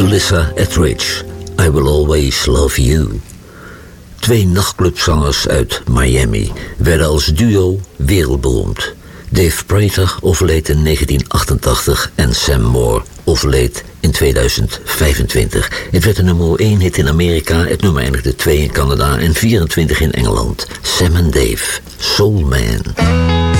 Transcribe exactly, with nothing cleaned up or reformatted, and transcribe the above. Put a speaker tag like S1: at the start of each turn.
S1: Melissa Etheridge, I Will Always Love You. Twee nachtclubzangers uit Miami werden als duo wereldberoemd. Dave Prater overleed in negentien achtentachtig en Sam Moore overleed in tweeduizend vijfentwintig. Het werd een nummer één hit in Amerika, het nummer eindigde twee in Canada en vierentwintig in Engeland. Sam en Dave, Soul Man.